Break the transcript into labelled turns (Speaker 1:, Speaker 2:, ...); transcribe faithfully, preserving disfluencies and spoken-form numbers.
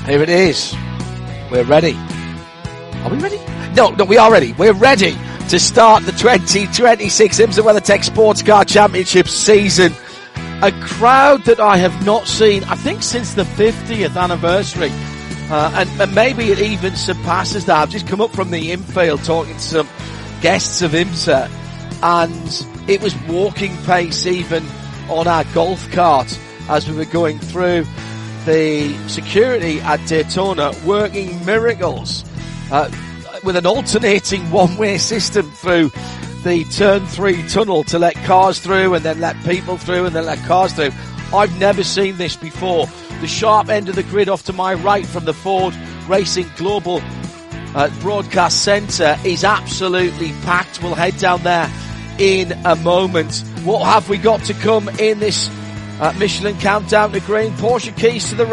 Speaker 1: Here it is. We're ready. Are we ready? No, no, we are ready. We're ready to start the twenty twenty-six IMSA WeatherTech Sports Car Championship season. A crowd that I have not seen, I think, since the fiftieth anniversary. Uh, and, and maybe it even surpasses that. I've just come up from the infield talking to some guests of IMSA, and it was walking pace even on our golf cart as we were going through. The security at Daytona working miracles uh, with an alternating one-way system through the turn three tunnel to let cars through and then let people through and then let cars through. I've never seen this before. The sharp end of the grid off to my right from the Ford Racing Global uh, Broadcast Centre is absolutely packed. We'll head down there in a moment. What have we got to come in this uh, Michelin Countdown to Green? Porsche keys to the